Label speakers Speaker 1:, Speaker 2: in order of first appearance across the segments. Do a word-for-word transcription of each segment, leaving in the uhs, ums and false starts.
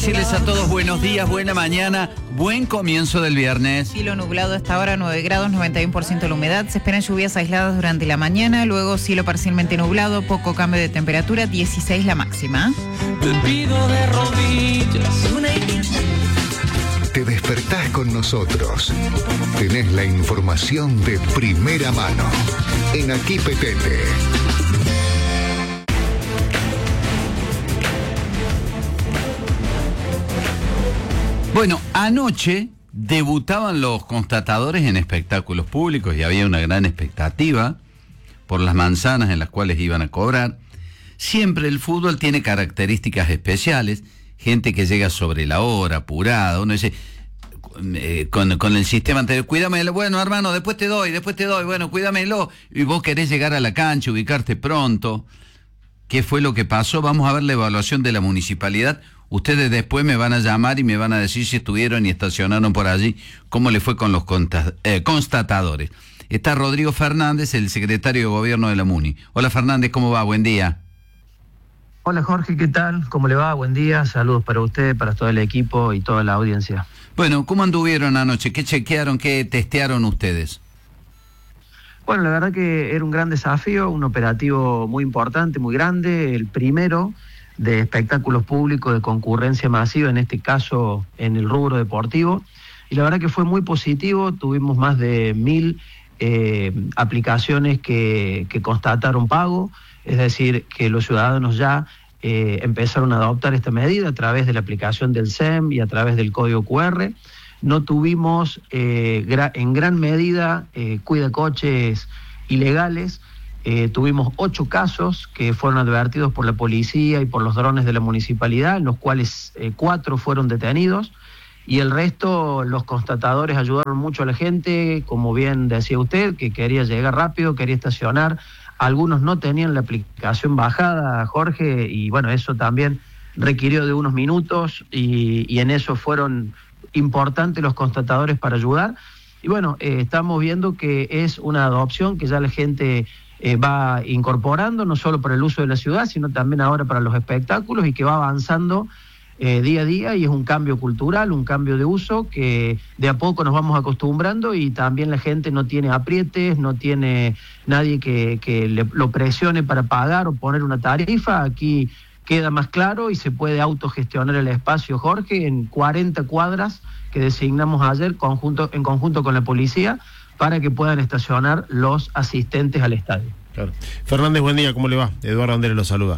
Speaker 1: decirles a todos buenos días, buena mañana, buen comienzo del viernes.
Speaker 2: Cielo nublado hasta ahora, nueve grados, noventa y uno por ciento la humedad. Se esperan lluvias aisladas durante la mañana, luego cielo parcialmente nublado, poco cambio de temperatura, dieciséis la máxima.
Speaker 3: Te pido de rodillas.
Speaker 4: Te despertás con nosotros. Tenés la información de primera mano. En Aquí Petete.
Speaker 1: Bueno, anoche debutaban los constatadores en espectáculos públicos y había una gran expectativa por las manzanas en las cuales iban a cobrar. Siempre el fútbol tiene características especiales, gente que llega sobre la hora, apurada, uno dice, eh, con, con el sistema anterior, cuídamelo, bueno hermano, después te doy, después te doy, bueno, cuídamelo, y vos querés llegar a la cancha, ubicarte pronto. ¿Qué fue lo que pasó? Vamos a ver la evaluación de la municipalidad. Ustedes después me van a llamar y me van a decir si estuvieron y estacionaron por allí, cómo le fue con los consta- eh, constatadores. Está Rodrigo Fernández, el secretario de Gobierno de la Muni. Hola Fernández, ¿cómo va? Buen día.
Speaker 5: Hola Jorge, ¿qué tal? ¿Cómo le va? Buen día, saludos para usted, para todo el equipo y toda la audiencia.
Speaker 1: Bueno, ¿cómo anduvieron anoche? ¿Qué chequearon, qué testearon ustedes?
Speaker 5: Bueno, la verdad que era un gran desafío, un operativo muy importante, muy grande, el primero de espectáculos públicos de concurrencia masiva, en este caso en el rubro deportivo, y la verdad que fue muy positivo. Tuvimos más de mil eh, aplicaciones que, que constataron pago, es decir, que los ciudadanos ya eh, empezaron a adoptar esta medida a través de la aplicación del S E M y a través del código cu erre. No tuvimos eh, gra- en gran medida eh, cuidacoches ilegales. Eh, tuvimos ocho casos que fueron advertidos por la policía y por los drones de la municipalidad, en los cuales eh, cuatro fueron detenidos, y el resto, los constatadores ayudaron mucho a la gente, como bien decía usted, que quería llegar rápido, quería estacionar. Algunos no tenían la aplicación bajada, Jorge, y bueno, eso también requirió de unos minutos, y, y en eso fueron importantes los constatadores para ayudar. Y bueno, eh, estamos viendo que es una adopción que ya la gente Eh, va incorporando, no solo para el uso de la ciudad, sino también ahora para los espectáculos, y que va avanzando eh, día a día, y es un cambio cultural, un cambio de uso que de a poco nos vamos acostumbrando, y también la gente no tiene aprietes, no tiene nadie que, que le, lo presione para pagar o poner una tarifa. Aquí queda más claro y se puede autogestionar el espacio, Jorge, en cuarenta cuadras que designamos ayer conjunto, en conjunto con la policía, para que puedan estacionar los asistentes al estadio.
Speaker 6: Claro. Fernández, buen día, ¿cómo le va? Eduardo Andere lo saluda.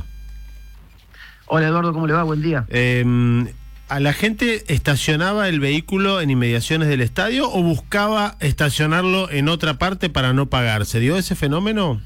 Speaker 5: Hola Eduardo, ¿cómo le va? Buen día.
Speaker 6: Eh, ¿A la gente estacionaba el vehículo en inmediaciones del estadio o buscaba estacionarlo en otra parte para no pagar? ¿Se dio ese fenómeno?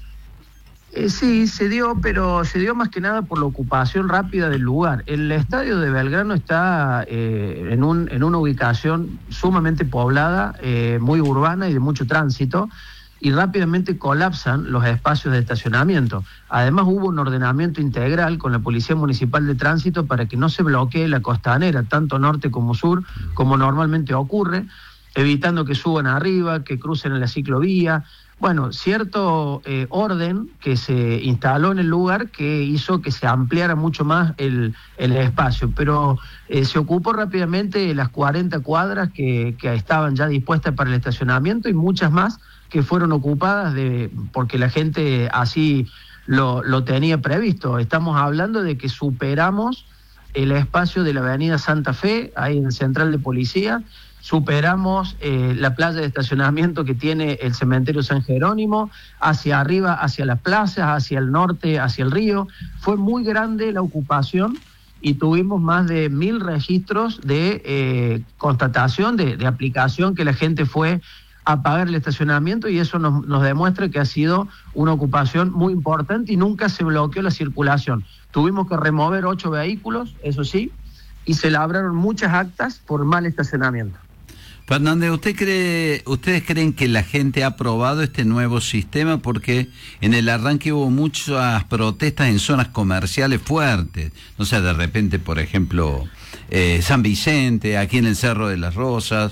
Speaker 5: Eh, sí, se dio, pero se dio más que nada por la ocupación rápida del lugar. El estadio de Belgrano está eh, en, un, en una ubicación sumamente poblada, eh, muy urbana y de mucho tránsito, y rápidamente colapsan los espacios de estacionamiento. Además hubo un ordenamiento integral con la Policía Municipal de Tránsito para que no se bloquee la costanera, tanto norte como sur, como normalmente ocurre, evitando que suban arriba, que crucen en la ciclovía. Bueno, cierto eh, orden que se instaló en el lugar que hizo que se ampliara mucho más el, el espacio, pero eh, se ocupó rápidamente las cuarenta cuadras que, que estaban ya dispuestas para el estacionamiento, y muchas más que fueron ocupadas de, porque la gente así lo, lo tenía previsto. Estamos hablando de que superamos el espacio de la avenida Santa Fe, ahí en el central de policía. Superamos eh, la playa de estacionamiento que tiene el cementerio San Jerónimo, hacia arriba, hacia las plazas, hacia el norte, hacia el río. Fue muy grande la ocupación y tuvimos más de mil registros de eh, constatación, de, de aplicación, que la gente fue a pagar el estacionamiento, y eso nos, nos demuestra que ha sido una ocupación muy importante y nunca se bloqueó la circulación. Tuvimos que remover ocho vehículos, eso sí, y se labraron muchas actas por mal estacionamiento.
Speaker 1: Fernández, ¿usted cree, ¿ustedes creen que la gente ha aprobado este nuevo sistema? Porque en el arranque hubo muchas protestas en zonas comerciales fuertes. No sé, de repente, por ejemplo, eh, San Vicente, aquí en el Cerro de las Rosas.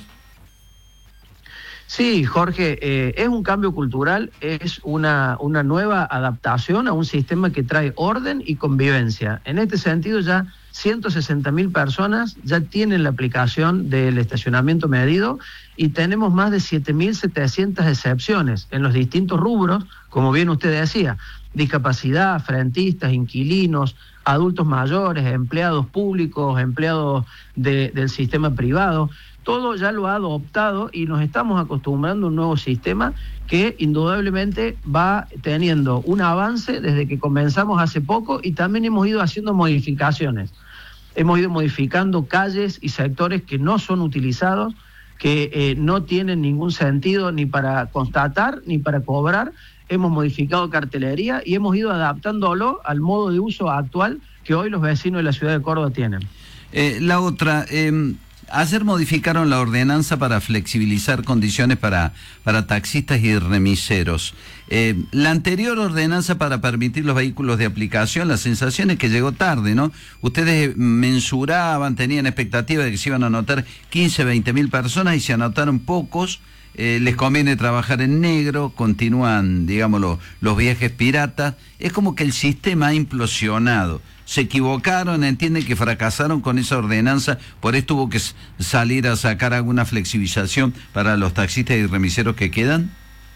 Speaker 5: Sí, Jorge, eh, es un cambio cultural, es una, una nueva adaptación a un sistema que trae orden y convivencia. En este sentido ya ciento sesenta mil personas ya tienen la aplicación del estacionamiento medido y tenemos más de siete mil setecientas excepciones en los distintos rubros, como bien usted decía, discapacidad, frentistas, inquilinos, adultos mayores, empleados públicos, empleados de, del sistema privado. Todo ya lo ha adoptado y nos estamos acostumbrando a un nuevo sistema que indudablemente va teniendo un avance desde que comenzamos hace poco y también hemos ido haciendo modificaciones. Hemos ido modificando calles y sectores que no son utilizados, que eh, no tienen ningún sentido ni para constatar ni para cobrar. Hemos modificado cartelería y hemos ido adaptándolo al modo de uso actual que hoy los vecinos de la ciudad de Córdoba tienen.
Speaker 1: Eh, la otra, eh, ayer modificaron la ordenanza para flexibilizar condiciones para, para taxistas y remiseros. Eh, la anterior ordenanza para permitir los vehículos de aplicación, la sensación es que llegó tarde, ¿no? Ustedes mensuraban, tenían expectativa de que se iban a anotar quince, veinte mil personas y se anotaron pocos. Eh, les conviene trabajar en negro, continúan, digamos, lo, los viajes piratas. Es como que el sistema ha implosionado. Se equivocaron, entienden que fracasaron con esa ordenanza, por eso tuvo que salir a sacar alguna flexibilización para los taxistas y remiseros que quedan.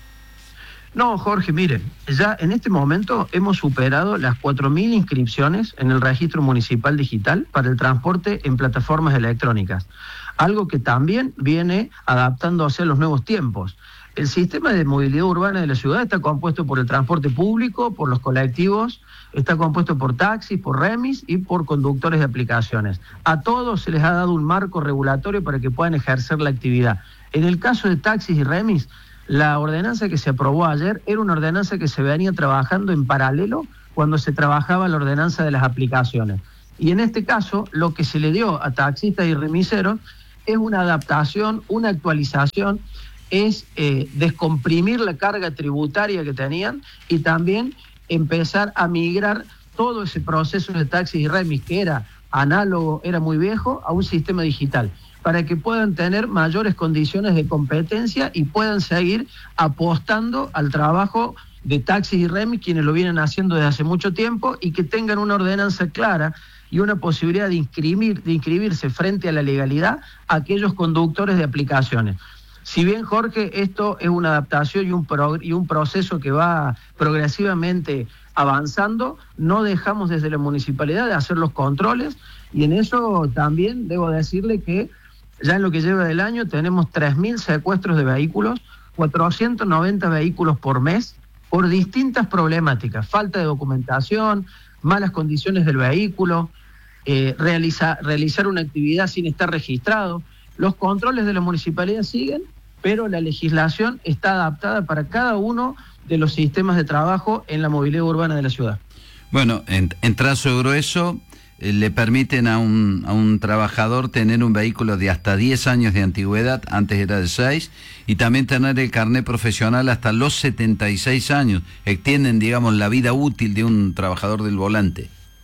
Speaker 5: No, Jorge, mire, ya en este momento hemos superado las cuatro mil inscripciones en el registro municipal digital para el transporte en plataformas electrónicas, algo que también viene adaptándose a los nuevos tiempos. El sistema de movilidad urbana de la ciudad está compuesto por el transporte público, por los colectivos, está compuesto por taxis, por remis y por conductores de aplicaciones. A todos se les ha dado un marco regulatorio para que puedan ejercer la actividad. En el caso de taxis y remis, la ordenanza que se aprobó ayer era una ordenanza que se venía trabajando en paralelo cuando se trabajaba la ordenanza de las aplicaciones. Y en este caso, lo que se le dio a taxistas y remiseros es una adaptación, una actualización, es eh, descomprimir la carga tributaria que tenían y también empezar a migrar todo ese proceso de taxis y remis que era análogo, era muy viejo, a un sistema digital, para que puedan tener mayores condiciones de competencia y puedan seguir apostando al trabajo de taxis y remis, quienes lo vienen haciendo desde hace mucho tiempo, y que tengan una ordenanza clara y una posibilidad de inscribir, de inscribirse frente a la legalidad a aquellos conductores de aplicaciones. Si bien, Jorge, esto es una adaptación y un, pro, y un proceso que va progresivamente avanzando, no dejamos desde la municipalidad de hacer los controles, y en eso también debo decirle que ya en lo que lleva del año tenemos tres mil secuestros de vehículos, cuatrocientos noventa vehículos por mes, por distintas problemáticas: falta de documentación, malas condiciones del vehículo, eh, realiza, realizar una actividad sin estar registrado. Los controles de la municipalidad siguen, pero la legislación está adaptada para cada uno de los sistemas de trabajo en la movilidad urbana de la ciudad.
Speaker 1: Bueno, en, en trazo grueso, eh, le permiten a un, a un trabajador tener un vehículo de hasta diez años de antigüedad, antes era de seis, y también tener el carnet profesional hasta los setenta y seis años. Extienden, digamos, la vida útil de un trabajador del volante.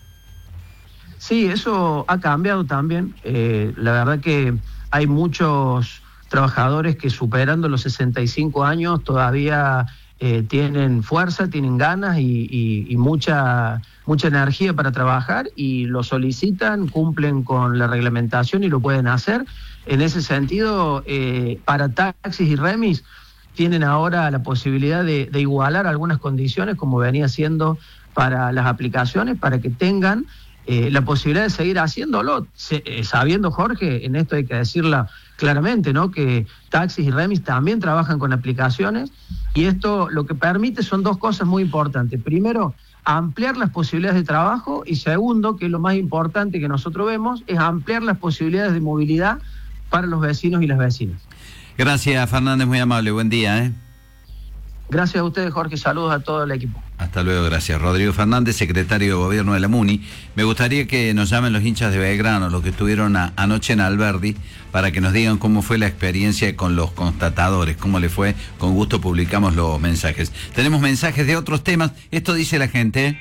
Speaker 5: Sí, eso ha cambiado también. Eh, la verdad que hay muchos trabajadores que, superando los sesenta y cinco años, todavía eh, tienen fuerza, tienen ganas y, y, y mucha, mucha energía para trabajar, y lo solicitan, cumplen con la reglamentación y lo pueden hacer. En ese sentido, eh, para taxis y remis tienen ahora la posibilidad de, de igualar algunas condiciones, como venía siendo para las aplicaciones, para que tengan Eh, la posibilidad de seguir haciéndolo, se, eh, sabiendo, Jorge, en esto hay que decirlo claramente, ¿no?, que taxis y remis también trabajan con aplicaciones, y esto lo que permite son dos cosas muy importantes. Primero, ampliar las posibilidades de trabajo, y segundo, que es lo más importante que nosotros vemos, es ampliar las posibilidades de movilidad para los vecinos y las vecinas.
Speaker 1: Gracias, Fernández, muy amable, buen día, ¿eh?
Speaker 5: Gracias a ustedes, Jorge, saludos a todo el equipo.
Speaker 1: Hasta luego, gracias. Rodrigo Fernández, secretario de Gobierno de la MUNI. Me gustaría que nos llamen los hinchas de Belgrano, los que estuvieron a, anoche en Alberdi, para que nos digan cómo fue la experiencia con los constatadores, cómo le fue. Con gusto publicamos los mensajes. Tenemos mensajes de otros temas. Esto dice la gente.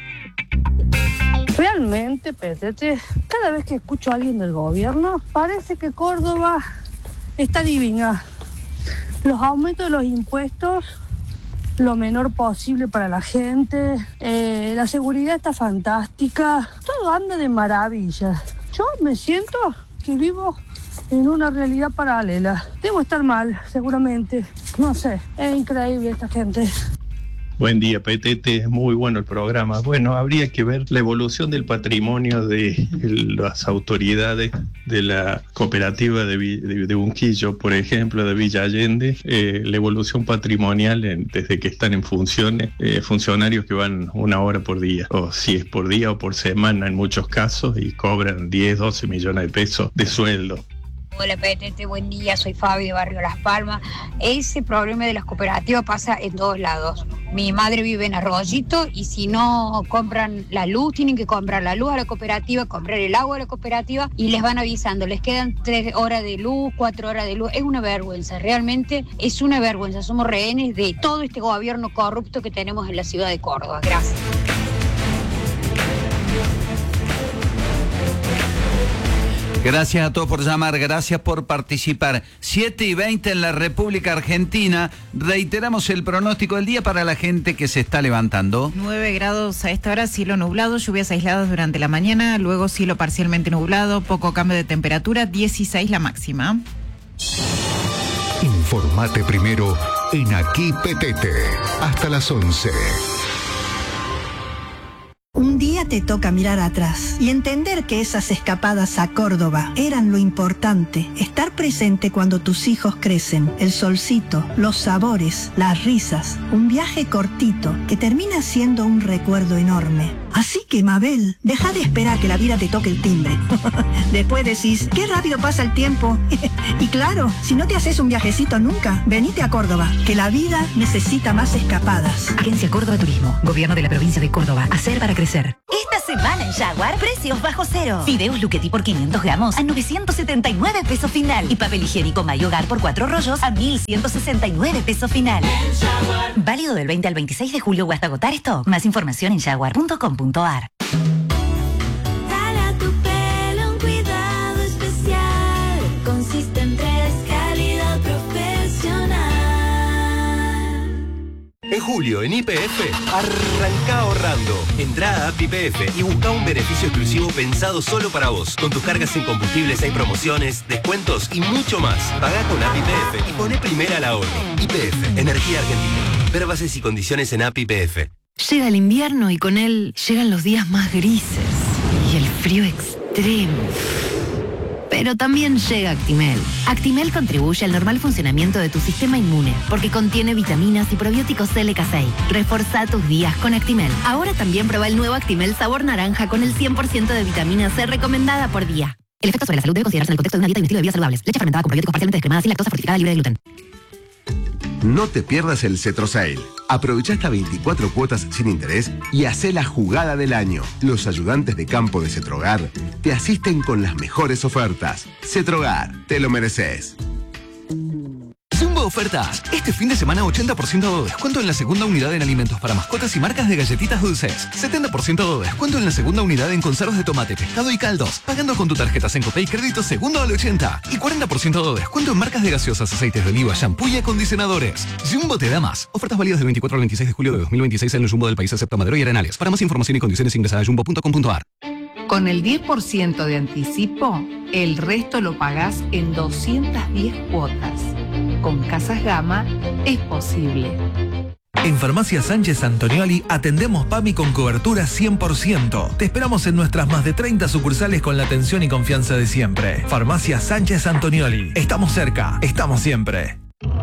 Speaker 7: Realmente, Petete, cada vez que escucho a alguien del gobierno, parece que Córdoba está divina. Los aumentos de los impuestos, lo menor posible para la gente, eh, la seguridad está fantástica, todo anda de maravilla. Yo me siento que vivo en una realidad paralela. Debo estar mal, seguramente. No sé, es increíble esta gente.
Speaker 8: Buen día, Petete, es muy bueno el programa. Bueno, habría que ver la evolución del patrimonio de las autoridades de la cooperativa de, de, de Unquillo, por ejemplo, de Villa Allende, eh, la evolución patrimonial en, desde que están en funciones, eh, funcionarios que van una hora por día, o si es por día o por semana en muchos casos, y cobran diez, doce millones de pesos de sueldo.
Speaker 9: Hola Petete, buen día, soy Fabi de Barrio Las Palmas. Ese problema de las cooperativas pasa en todos lados. Mi madre vive en Arroyito y si no compran la luz, tienen que comprar la luz a la cooperativa, comprar el agua a la cooperativa y les van avisando, les quedan tres horas de luz, cuatro horas de luz. Es una vergüenza, realmente es una vergüenza. Somos rehenes de todo este gobierno corrupto que tenemos en la ciudad de Córdoba. Gracias.
Speaker 1: Gracias a todos por llamar, gracias por participar. siete y veinte en la República Argentina. Reiteramos el pronóstico del día para la gente que se está levantando.
Speaker 2: nueve grados a esta hora, cielo nublado, lluvias aisladas durante la mañana, luego cielo parcialmente nublado, poco cambio de temperatura, dieciséis la máxima.
Speaker 4: Informate primero en Aquí Petete. Hasta las once.
Speaker 10: Un día te toca mirar atrás y entender que esas escapadas a Córdoba eran lo importante. Estar presente cuando tus hijos crecen, el solcito, los sabores, las risas. Un viaje cortito que termina siendo un recuerdo enorme. Así que, Mabel, deja de esperar que la vida te toque el timbre. Después decís, qué rápido pasa el tiempo. Y claro, si no te haces un viajecito nunca, venite a Córdoba, que la vida necesita más escapadas.
Speaker 11: Agencia Córdoba Turismo, Gobierno de la Provincia de Córdoba. Hacer para crecer.
Speaker 12: Esta semana en Jaguar, precios bajo cero. Fideos Luchetti por quinientos gramos a novecientos setenta y nueve pesos final. Y papel higiénico May Hogar por cuatro rollos a mil ciento sesenta y nueve pesos final. Válido del veinte al veintiséis de julio o hasta agotar stock. Más información en jaguar punto com punto a r.
Speaker 13: Dale a tu pelo un cuidado especial. Consiste en tres, calidad profesional.
Speaker 14: En julio, en Y P F, arranca ahorrando. Entrá a App Y P F y busca un beneficio exclusivo pensado solo para vos. Con tus cargas en combustibles hay promociones, descuentos y mucho más. Pagá con App Y P F y poné primera al ahorro. Y P F, Energía Argentina. Ver bases y condiciones en App Y P F.
Speaker 11: Llega el invierno y con él llegan los días más grises y el frío extremo. Pero también llega Actimel. Actimel contribuye al normal funcionamiento de tu sistema inmune porque contiene vitaminas y probióticos L K seis. Reforzá tus días con Actimel. Ahora también prueba el nuevo Actimel sabor naranja con el cien por ciento de vitamina C recomendada por día. El efecto sobre la salud debe considerarse en el contexto de una dieta y un estilo de vida saludables. Leche fermentada con probióticos parcialmente descremada sin lactosa fortificada libre de gluten.
Speaker 15: No te pierdas el Cetrosail. Aprovecha hasta veinticuatro cuotas sin interés y hacé la jugada del año. Los ayudantes de campo de Cetrogar te asisten con las mejores ofertas. Cetrogar, te lo mereces.
Speaker 16: Jumbo Ofertas. Este fin de semana ochenta por ciento de descuento en la segunda unidad en alimentos para mascotas y marcas de galletitas dulces. setenta por ciento de descuento en la segunda unidad en conservas de tomate, pescado y caldos. Pagando con tu tarjeta Sencope y crédito segundo al ochenta. Y cuarenta por ciento de descuento en marcas de gaseosas, aceites de oliva, shampoo y acondicionadores. Jumbo te da más. Ofertas válidas del veinticuatro al veintiséis de julio de dos mil veintiséis en el Jumbo del país excepto Madero y Arenales. Para más información y condiciones ingresa a jumbo punto com punto a r.
Speaker 17: Con el diez por ciento de anticipo, el resto lo pagás en doscientas diez cuotas. Con Casas Gama es posible.
Speaker 18: En Farmacia Sánchez Antonioli atendemos PAMI con cobertura cien por ciento. Te esperamos en nuestras más de treinta sucursales con la atención y confianza de siempre. Farmacia Sánchez Antonioli. Estamos cerca, estamos siempre.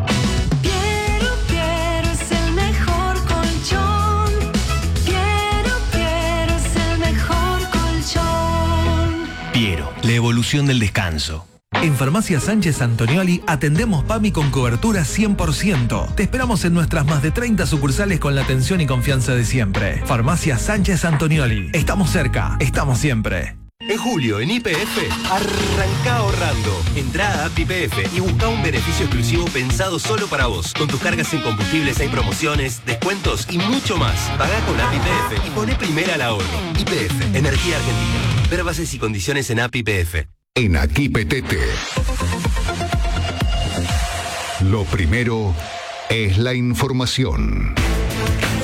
Speaker 19: Piero, la evolución del descanso.
Speaker 18: En Farmacia Sánchez Antonioli atendemos PAMI con cobertura cien por ciento. Te esperamos en nuestras más de treinta sucursales con la atención y confianza de siempre. Farmacia Sánchez Antonioli. Estamos cerca, estamos siempre.
Speaker 14: En julio, en Y P F, arranca ahorrando. Entrá a App Y P F y busca un beneficio exclusivo pensado solo para vos. Con tus cargas en combustibles hay promociones, descuentos y mucho más. Pagá con App Y P F y poné primera al ahorro. Y P F, Energía Argentina. Ver bases y condiciones en App Y P F.
Speaker 4: En Aquí Petete. Lo primero es la información.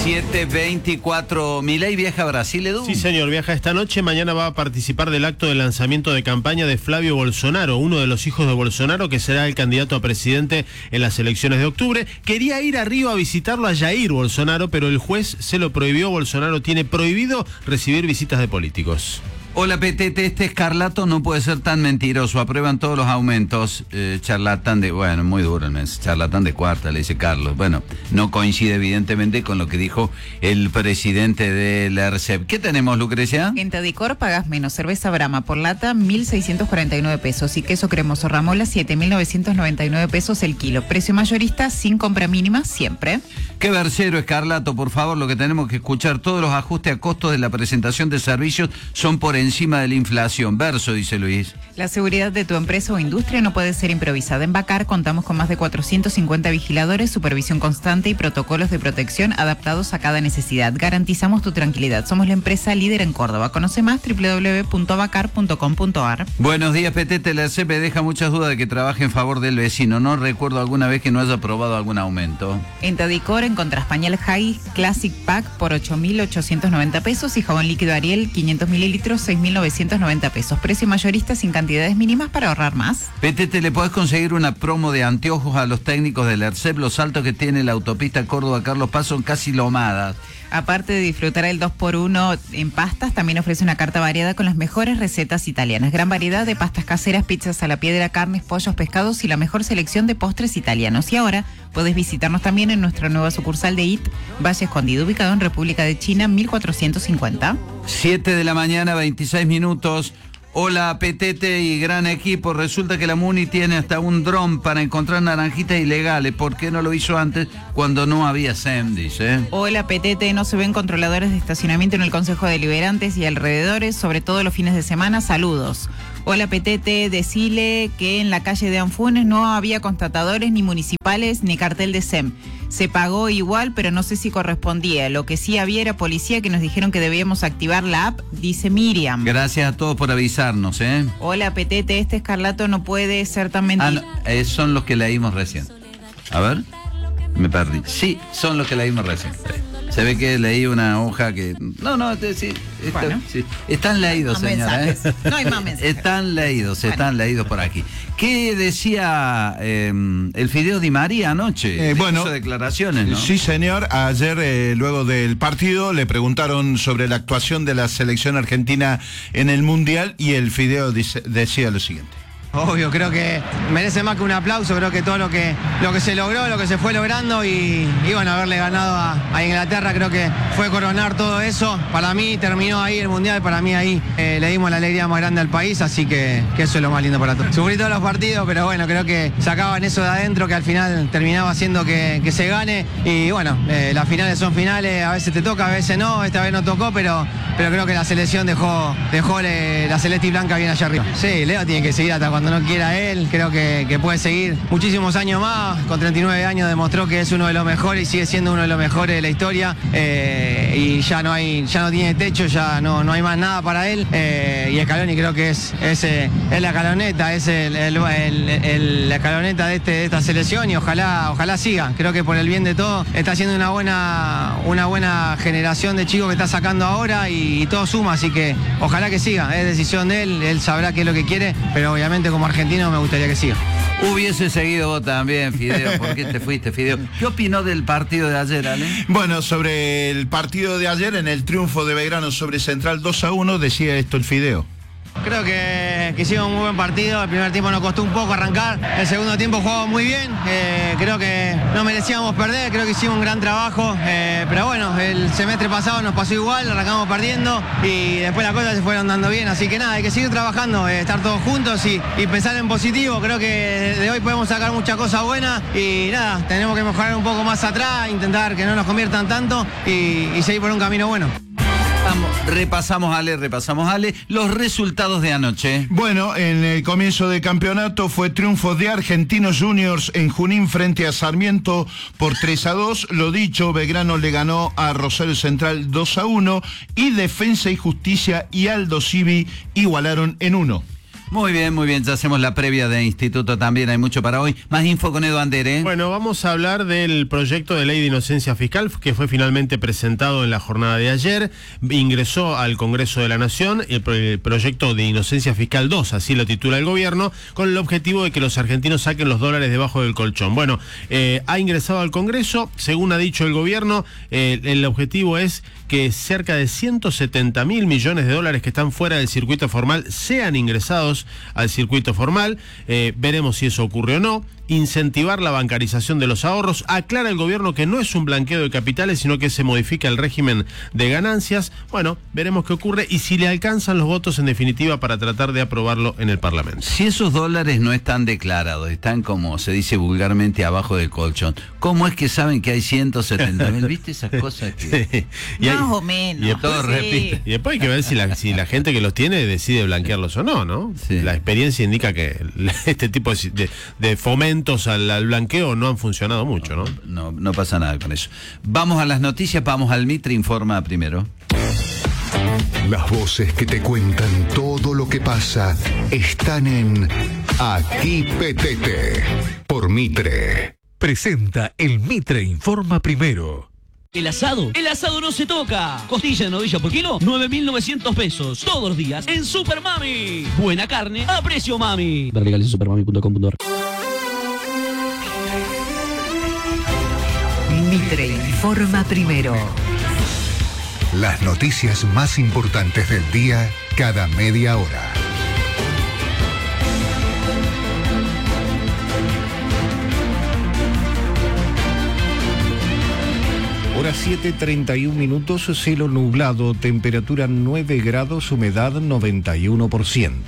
Speaker 1: siete veinticuatro. Milei viaja a Brasil, Edu.
Speaker 6: Sí, señor, viaja esta noche. Mañana va a participar del acto de lanzamiento de campaña de Flavio Bolsonaro, uno de los hijos de Bolsonaro, que será el candidato a presidente en las elecciones de octubre. Quería ir a Río a visitarlo a Jair Bolsonaro, pero el juez se lo prohibió. Bolsonaro tiene prohibido recibir visitas de políticos.
Speaker 1: Hola, Petete, este escarlato no puede ser tan mentiroso. Aprueban todos los aumentos. Eh, charlatán de... Bueno, muy duro, ¿no? Es charlatán de cuarta, le dice Carlos. Bueno, no coincide evidentemente con lo que dijo el presidente del ERCEP. ¿Qué tenemos, Lucrecia?
Speaker 2: En Tadicor pagas menos. Cerveza Brahma por lata, mil seiscientos cuarenta y nueve pesos. Y queso cremoso Ramola, siete mil novecientos noventa y nueve pesos el kilo. Precio mayorista, sin compra mínima, siempre.
Speaker 1: Qué versero, escarlato, por favor. Lo que tenemos que escuchar, todos los ajustes a costos de la presentación de servicios son por encima de la inflación. Verso, dice Luis.
Speaker 2: La seguridad de tu empresa o industria no puede ser improvisada. En Bacar contamos con más de cuatrocientos cincuenta vigiladores, supervisión constante y protocolos de protección adaptados a cada necesidad. Garantizamos tu tranquilidad. Somos la empresa líder en Córdoba. Conoce más doble u doble u doble u punto bacar punto com punto a r.
Speaker 1: Buenos días, Petete. La ERCEP deja muchas dudas de que trabaje en favor del vecino. No recuerdo alguna vez que no haya aprobado algún aumento.
Speaker 2: En Tadicor encontrás pañal High Classic Pack por ocho mil ochocientos noventa pesos y jabón líquido Ariel quinientos mililitros, seis mil novecientos noventa pesos. Precio mayorista sin cantidades mínimas para ahorrar más.
Speaker 1: Petete, ¿le podés conseguir una promo de anteojos a los técnicos del ERCEP? Los saltos que tiene la autopista Córdoba-Carlos Paz son casi lomadas.
Speaker 2: Aparte de disfrutar el dos por uno en pastas, también ofrece una carta variada con las mejores recetas italianas. Gran variedad de pastas caseras, pizzas a la piedra, carnes, pollos, pescados y la mejor selección de postres italianos. Y ahora podés visitarnos también en nuestra nueva sucursal de I T, Valle Escondido, ubicado en República de China, mil cuatrocientos cincuenta.
Speaker 1: siete de la mañana, veintiséis minutos. Hola, Petete y gran equipo. Resulta que la Muni tiene hasta un dron para encontrar naranjitas ilegales. ¿Por qué no lo hizo antes cuando no había S E M, dice?
Speaker 2: Hola, Petete. No se ven controladores de estacionamiento en el Consejo Deliberantes y alrededores, sobre todo los fines de semana. Saludos. Hola, Petete. Decile que en la calle de Anfunes no había constatadores ni municipales ni cartel de S E M. Se pagó igual, pero no sé si correspondía. Lo que sí había era policía que nos dijeron que debíamos activar la app, dice Miriam.
Speaker 1: Gracias a todos por avisarnos, ¿eh?
Speaker 2: Hola, Petete, este escarlato no puede ser tan mentiroso.
Speaker 1: Ah, no, eh, son los que leímos recién. A ver, me perdí. Sí, son los que leímos recién. Se ve que leí una hoja que... No, no, este, sí, esto, bueno. sí. Están leídos,
Speaker 2: no
Speaker 1: señora. ¿eh?
Speaker 2: No hay más mensajes.
Speaker 1: Están leídos, bueno. están leídos por aquí. ¿Qué decía eh, el Fideo Di María anoche?
Speaker 20: Eh, bueno,
Speaker 1: hizo declaraciones, ¿no?
Speaker 20: Sí, señor. Ayer, eh, luego del partido, le preguntaron sobre la actuación de la selección argentina en el Mundial y el Fideo dice, decía lo siguiente.
Speaker 21: Obvio, creo que merece más que un aplauso, creo que todo lo que lo que se logró, lo que se fue logrando y, y bueno, haberle ganado a, a Inglaterra creo que fue coronar todo eso. Para mí terminó ahí el Mundial, para mí ahí eh, le dimos la alegría más grande al país, así que, que eso es lo más lindo para todos. Sufrí todos los partidos, pero bueno, creo que sacaban eso de adentro que al final terminaba haciendo que, que se gane y bueno, eh, las finales son finales, a veces te toca, a veces no, esta vez no tocó, pero, pero creo que la selección dejó, dejó le, la celeste y blanca bien allá arriba. Sí, Leo tiene que seguir hasta cuando no quiera él, creo que, que puede seguir muchísimos años más, con treinta y nueve años demostró que es uno de los mejores y sigue siendo uno de los mejores de la historia eh, y ya no hay, ya no tiene techo, ya no, no hay más nada para él eh, y Scaloni creo que es, es, es la escaloneta, es el, el, el, el, la escaloneta de, este, de esta selección y ojalá, ojalá siga, creo que por el bien de todos está haciendo una buena, una buena generación de chicos que está sacando ahora y, y todo suma, así que ojalá que siga, es decisión de él, él sabrá qué es lo que quiere, pero obviamente como argentino me gustaría que siga.
Speaker 1: Hubiese seguido vos también, Fideo. ¿Por qué te fuiste, Fideo? ¿Qué opinó del partido de ayer, Ale?
Speaker 20: Bueno, sobre el partido de ayer, en el triunfo de Belgrano sobre Central dos a uno, decía esto el Fideo.
Speaker 21: Creo que, que hicimos un muy buen partido, el primer tiempo nos costó un poco arrancar, el segundo tiempo jugamos muy bien, eh, creo que no merecíamos perder, creo que hicimos un gran trabajo, eh, pero bueno, el semestre pasado nos pasó igual, arrancamos perdiendo y después las cosas se fueron dando bien, así que nada, hay que seguir trabajando, eh, estar todos juntos y, y pensar en positivo, creo que de hoy podemos sacar muchas cosas buenas y nada, tenemos que mejorar un poco más atrás, intentar que no nos conviertan tanto y, y seguir por un camino bueno.
Speaker 1: Vamos, repasamos, Ale, repasamos, Ale, los resultados de anoche.
Speaker 20: Bueno, en el comienzo del campeonato fue triunfo de Argentinos Juniors en Junín frente a Sarmiento por tres a dos. Lo dicho, Belgrano le ganó a Rosario Central dos a uno y Defensa y Justicia y Aldo Civi igualaron en uno.
Speaker 1: Muy bien, muy bien, ya hacemos la previa de Instituto también, hay mucho para hoy. Más info con Edu Andere.
Speaker 6: Bueno, vamos a hablar del proyecto de ley de inocencia fiscal que fue finalmente presentado en la jornada de ayer. Ingresó al Congreso de la Nación el, pro el proyecto de inocencia fiscal dos, así lo titula el gobierno, con el objetivo de que los argentinos saquen los dólares debajo del colchón. Bueno, eh, ha ingresado al Congreso, según ha dicho el gobierno, eh, el objetivo es que cerca de ciento setenta mil millones de dólares que están fuera del circuito formal sean ingresados al circuito formal. Eh, veremos si eso ocurre o no. Incentivar la bancarización de los ahorros. Aclara el gobierno que no es un blanqueo de capitales, sino que se modifica el régimen de ganancias. Bueno, veremos qué ocurre y si le alcanzan los votos en definitiva para tratar de aprobarlo en el Parlamento.
Speaker 1: Si esos dólares no están declarados, están como se dice vulgarmente abajo del colchón, ¿cómo es que saben que hay ciento setenta mil? ¿Viste esas cosas que...
Speaker 6: Sí. Y hay,
Speaker 2: Más o menos.
Speaker 6: Y después,
Speaker 1: todo
Speaker 2: sí.
Speaker 1: repite.
Speaker 6: y después hay que ver si la, si la gente que los tiene decide blanquearlos o no, ¿no?
Speaker 1: Sí.
Speaker 6: La experiencia indica que este tipo de, de, de fomentos al, al blanqueo no han funcionado mucho, ¿no?
Speaker 1: No, no pasa nada con eso. Vamos a las noticias, vamos al Mitre Informa primero.
Speaker 4: Las voces que te cuentan todo lo que pasa están en Aquí Petete por Mitre.
Speaker 18: Presenta el Mitre Informa primero.
Speaker 3: El asado, el asado no se toca. Costilla de novilla por kilo, nueve mil novecientos pesos. Todos los días en Super Mami. Buena carne a precio mami. Ver legales en supermami punto com punto a r.
Speaker 22: Mitre Informa primero.
Speaker 4: Las noticias más importantes del día cada media hora.
Speaker 23: Hora siete, treinta y un minutos, cielo nublado, temperatura nueve grados, humedad noventa y uno por ciento.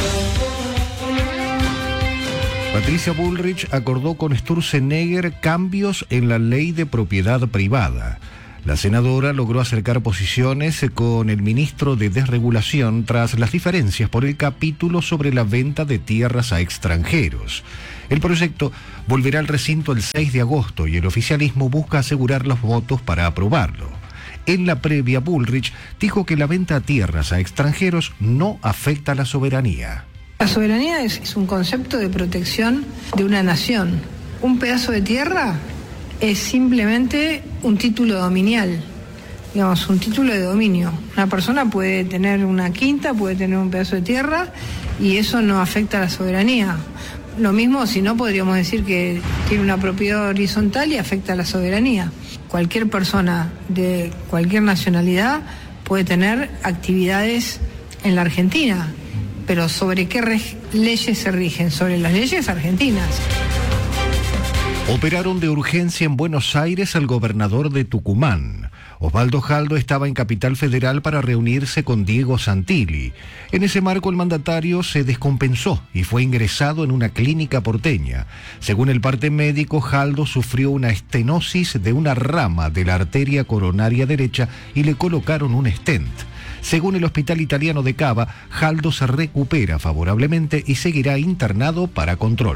Speaker 23: Patricia Bullrich acordó con Sturzenegger cambios en la ley de propiedad privada. La senadora logró acercar posiciones con el ministro de Desregulación tras las diferencias por el capítulo sobre la venta de tierras a extranjeros. El proyecto volverá al recinto el seis de agosto y el oficialismo busca asegurar los votos para aprobarlo. En la previa, Bullrich dijo que la venta a tierras a extranjeros no afecta a la soberanía.
Speaker 24: La soberanía es, es un concepto de protección de una nación. Un pedazo de tierra es simplemente un título dominial, digamos, un título de dominio. Una persona puede tener una quinta, puede tener un pedazo de tierra y eso no afecta a la soberanía. Lo mismo, si no, podríamos decir que tiene una propiedad horizontal y afecta a la soberanía. Cualquier persona de cualquier nacionalidad puede tener actividades en la Argentina, pero ¿sobre qué leyes se rigen? Sobre las leyes argentinas.
Speaker 23: Operaron de urgencia en Buenos Aires al gobernador de Tucumán. Osvaldo Jaldo estaba en Capital Federal para reunirse con Diego Santilli. En ese marco el mandatario se descompensó y fue ingresado en una clínica porteña. Según el parte médico, Jaldo sufrió una estenosis de una rama de la arteria coronaria derecha y le colocaron un stent. Según el Hospital Italiano de Cava, Jaldo se recupera favorablemente y seguirá internado para control.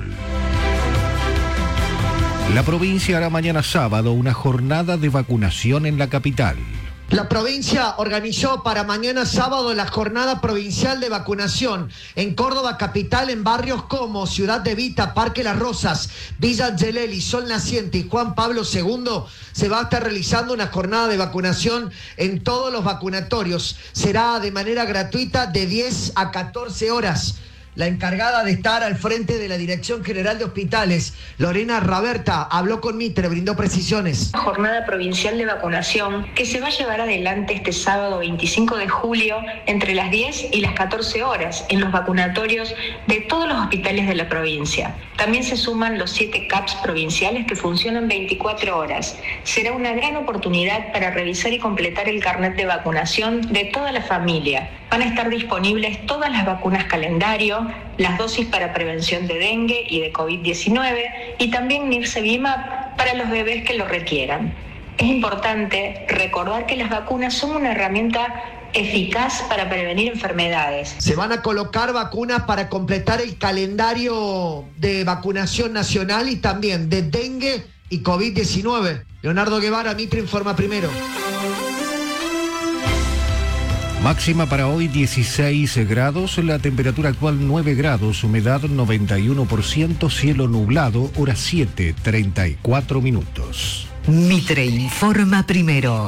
Speaker 23: La provincia hará mañana sábado una jornada de vacunación en la capital.
Speaker 25: La provincia organizó para mañana sábado la jornada provincial de vacunación en Córdoba capital, en barrios como Ciudad de Vita, Parque Las Rosas, Villa Angelelli, Sol Naciente y Juan Pablo segundo. Se va a estar realizando una jornada de vacunación en todos los vacunatorios. Será de manera gratuita de diez a catorce horas. La encargada de estar al frente de la Dirección General de Hospitales, Lorena Raberta, habló con Mitre, brindó precisiones.
Speaker 26: Jornada provincial de vacunación que se va a llevar adelante este sábado veinticinco de julio entre las diez y las catorce horas en los vacunatorios de todos los hospitales de la provincia. También se suman los siete C A Ps provinciales que funcionan veinticuatro horas. Será una gran oportunidad para revisar y completar el carnet de vacunación de toda la familia. Van a estar disponibles todas las vacunas calendario, las dosis para prevención de dengue y de COVID diecinueve y también Nirsevimab para los bebés que lo requieran. Es importante recordar que las vacunas son una herramienta eficaz para prevenir enfermedades.
Speaker 25: Se van a colocar vacunas para completar el calendario de vacunación nacional y también de dengue y COVID diecinueve. Leonardo Guevara, Mitre Informa primero.
Speaker 23: Máxima para hoy dieciséis grados, la temperatura actual nueve grados, humedad noventa y uno por ciento, cielo nublado, hora siete, treinta y cuatro minutos.
Speaker 22: Mitre informa primero.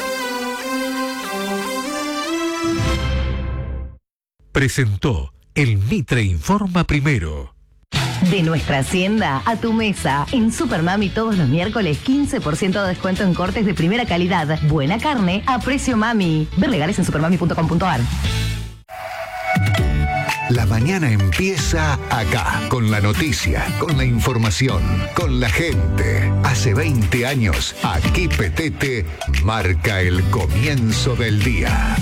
Speaker 18: Presentó el Mitre Informa Primero.
Speaker 5: De nuestra hacienda a tu mesa. En Supermami todos los miércoles quince por ciento de descuento en cortes de primera calidad. Buena carne a precio mami. Ver legales en supermami punto com punto ar.
Speaker 4: La mañana empieza acá, con la noticia, con la información, con la gente. Hace veinte años, aquí Petete marca el comienzo del día.